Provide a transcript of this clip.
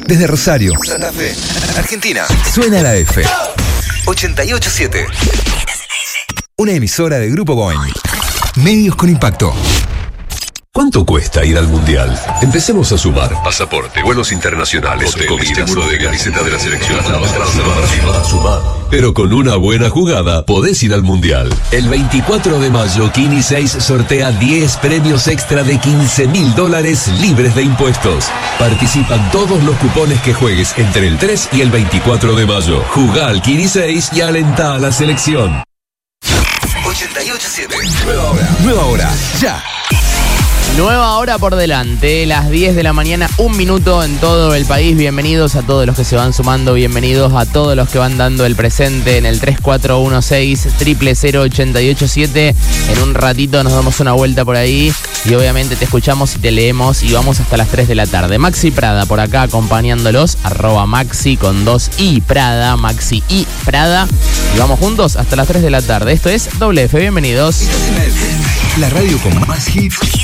Desde Rosario, Santa Fe, Argentina. Suena la F. 88.7. Una emisora de Grupo Boing. Medios con impacto. ¿Cuánto cuesta ir al Mundial? Empecemos a sumar. Pasaporte, vuelos internacionales, comida, seguro de camiseta de la selección. Sumar. Pero con una buena jugada podés ir al Mundial. El 24 de mayo, Kini 6 sortea 10 premios extra de $15.000 libres de impuestos. Participan todos los cupones que juegues entre el 3 y el 24 de mayo. Jugá al Kini 6 y alentá a la selección. 88.7. Nueva hora. Ya. Nueva hora por delante, las 10 de la mañana, 1 minuto en todo el país. Bienvenidos a todos los que se van sumando, bienvenidos a todos los que van dando el presente en el 3416-000-887. En un ratito nos damos una vuelta por ahí y obviamente te escuchamos y te leemos y vamos hasta las 3 de la tarde. Maxi Prada por acá acompañándolos, @Maxi con 2i Prada, Maxi y Prada. Y vamos juntos hasta las 3 de la tarde. Esto es Doble F, bienvenidos. La radio con más hits